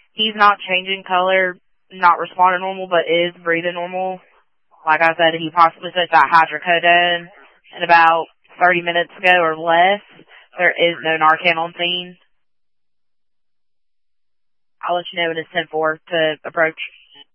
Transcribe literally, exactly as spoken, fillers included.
He's not changing color, not responding normal, but is breathing normal. Like I said, he possibly took that hydrocodone and about thirty minutes ago or less. There is no Narcan on scene. I'll let you know when it's ten four to approach.